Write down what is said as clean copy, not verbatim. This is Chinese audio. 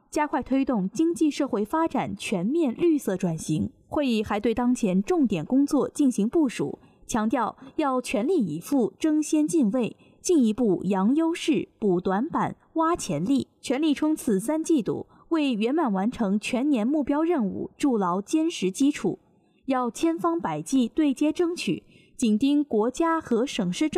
加快推动经济社会发展全面绿色转型。会议还对当前重点工作进行部署，强调要全力以赴争先进卫，进一步扬优势、补短板、挖潜力，全力冲刺3季度，为圆满完成全年目标任务筑牢坚实基础。要千方百计对接争取，紧盯国家和省市政